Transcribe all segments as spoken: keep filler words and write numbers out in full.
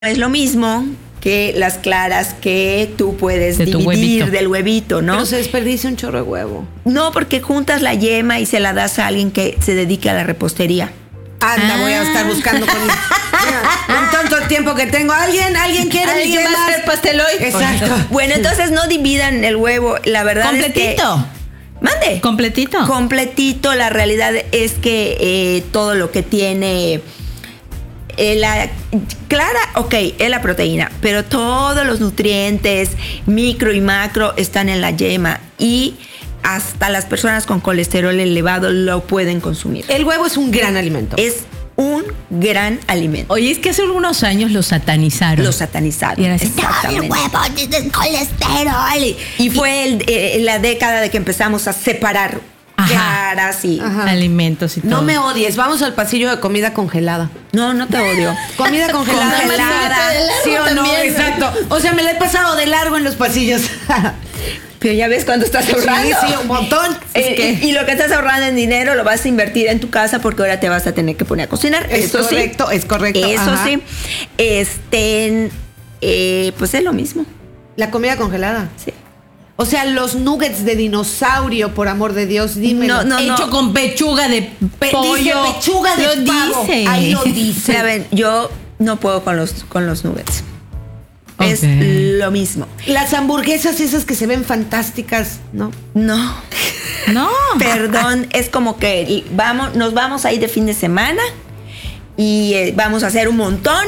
es lo mismo que las claras que tú puedes de dividir huevito. del huevito, ¿no? Pero se desperdicia un chorro de huevo. No, porque juntas la yema y se la das a alguien que se dedique a la repostería. Anda, Ah. voy a estar buscando con, con tanto tiempo que tengo. ¿Alguien? ¿Alguien quiere mis ¿Alguien va a yemas? hacer pastel hoy? Exacto. Bueno, entonces no dividan el huevo. La verdad es que... Completito. Mande. Completito. Completito. La realidad es que eh, todo lo que tiene... Eh, la clara, ok, es la proteína, pero todos los nutrientes, micro y macro, están en la yema y hasta las personas con colesterol elevado lo pueden consumir. El huevo es un gran alimento. Es un gran alimento. Oye, es que hace algunos años lo satanizaron. Lo satanizaron. Y era así, Exactamente. "No, el huevo tiene colesterol". Y, y fue el- eh, la década de que empezamos a separar Ajá. claras y... Ajá. Alimentos y todo. No me odies, vamos al pasillo de comida congelada. No, no te odio. Comida congelada. Congelada. ¿Sí o no? también. Exacto. O sea, me la he pasado de largo en los pasillos. Pero ya ves cuando estás ahorrando. Sí, sí, un montón. Eh, Es que- y, y lo que estás ahorrando en dinero lo vas a invertir en tu casa porque ahora te vas a tener que poner a cocinar. Es Eso correcto, sí. es correcto. Eso Ajá. sí. Este, eh, pues es lo mismo. La comida congelada. Sí. O sea, los nuggets de dinosaurio, por amor de Dios, dímelo. No, no, Hecho con pechuga de Pe- pollo. Dice pechuga de Lo pavo. dice. Ahí lo O sea, dice. ven, yo no puedo con los, con los nuggets. Es Ok. lo mismo. Las hamburguesas esas que se ven fantásticas, ¿no? No. No. Perdón, es como que vamos, nos vamos a ir de fin de semana y eh, vamos a hacer un montón.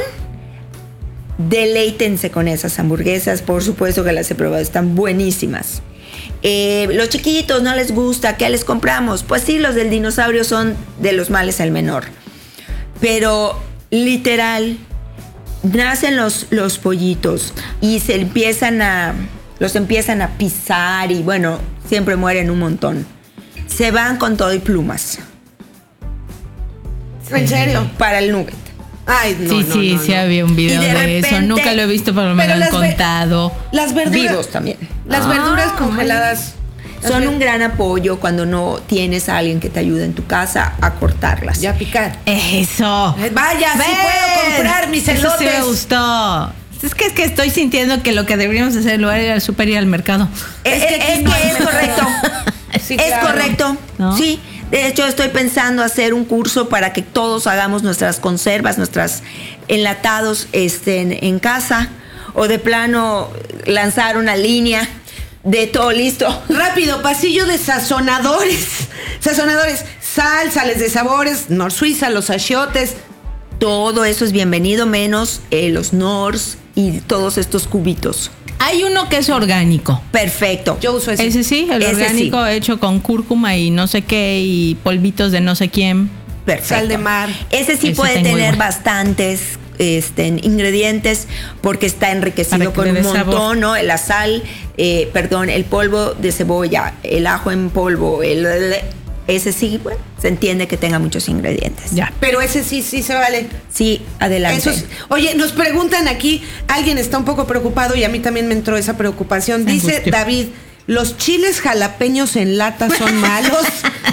Deleítense con esas hamburguesas, por supuesto que las he probado, están buenísimas. Eh, los chiquitos no les gusta, ¿qué les compramos? Pues sí, los del dinosaurio son de los males al menor. Pero literal, nacen los, los pollitos y se empiezan a, los empiezan a pisar y bueno, siempre mueren un montón. Se van con todo y plumas ¿En serio? para el nugget. Ay, no, sí, no, sí, no, sí no. había un video Y de, de eso. repente- Nunca lo he visto, pero me Pero lo han las ve- contado. Las verduras. Vivos también. Las Ah, verduras congeladas. las Son ver- un gran apoyo cuando no tienes a alguien que te ayude en tu casa a cortarlas. Ya picar. Eso. Eh, Vaya, sí ¿Ves? puedo comprar mis Eso sí elotes. me gustó. Es que es que estoy sintiendo que lo que deberíamos hacer en lugar de ir al súper y al mercado. Es, Es que es- aquí es no que hay es mercado. correcto. Sí, es claro. correcto. ¿No? Sí. De hecho, estoy pensando hacer un curso para que todos hagamos nuestras conservas, nuestras enlatados este, en, en casa. O de plano lanzar una línea de todo listo. Rápido, pasillo de sazonadores. Sazonadores, sal, sales de sabores, Nor Suiza, los achiotes. Todo eso es bienvenido, menos eh, los Nors y todos estos cubitos. Hay uno que es orgánico. Perfecto. Yo uso ese. Ese sí, el Ese orgánico hecho con cúrcuma y no sé qué y polvitos de no sé quién. Perfecto. Sal de mar. Ese sí Ese puede tengo tener igual. bastantes este, ingredientes porque está enriquecido Para que con le un dé sabor. montón, ¿no? La sal, eh, perdón, el polvo de cebolla, el ajo en polvo, el, el- ese sí, bueno, se entiende que tenga muchos ingredientes. Ya. Pero ese sí, sí se vale. Sí, adelante. Eso es- Oye, nos preguntan aquí, alguien está un poco preocupado y a mí también me entró esa preocupación. Dice Angustia. David, ¿los chiles jalapeños en lata son malos?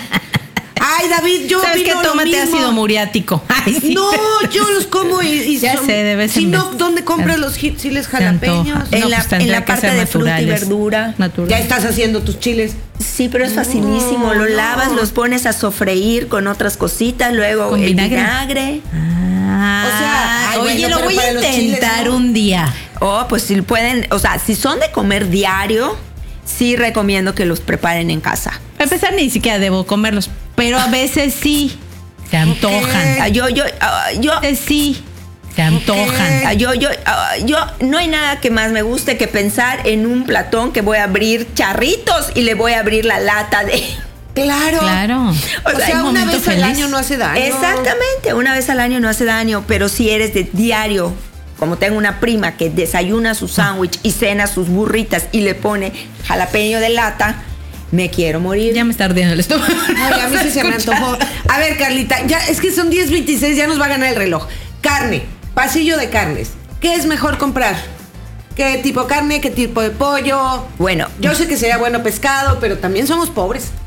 Ay, David, yo ¿Sabes qué? opino lo Tómate mismo. ácido muriático. Ay, sí. No, yo los como y, y Ya son- sé, de vez Si en no, vez. ¿dónde compras Se- los ji- chiles se antoja. jalapeños? En No, la- pues tendría en la que parte ser de fruta y naturales. verdura. Natural. Ya estás haciendo tus chiles. Sí, pero es facilísimo. Lo no. lavas, los pones a sofreír con otras cositas, luego ¿Con el vinagre? vinagre. Ah, O sea, ay, oye, bueno, lo pero voy a para los chiles, intentar ¿no? un día. Oh, pues si pueden, o sea, si son de comer diario, sí recomiendo que los preparen en casa. Para empezar, ni siquiera debo comerlos, pero a veces sí se antojan. Ah, yo, yo, ah, yo, A veces sí se antojan. ah, yo, yo, ah, yo, no hay nada que más me guste que pensar en un platón que voy a abrir charritos y le voy a abrir la lata de. Claro. Claro. O, O sea, sea, un una momento vez al feliz. año no hace daño. Exactamente, una vez al año no hace daño, pero si eres de diario, como tengo una prima que desayuna su sándwich y cena sus burritas y le pone jalapeño de lata, me quiero morir. Ya me está ardiendo el estómago. Ay, a mí sí se me antojó. A ver, Carlita, ya es que son diez veintiséis, ya nos va a ganar el reloj. Carne, pasillo de carnes. ¿Qué es mejor comprar? ¿Qué tipo de carne? ¿Qué tipo de pollo? Bueno, Yo sé que sería bueno pescado, pero también somos pobres.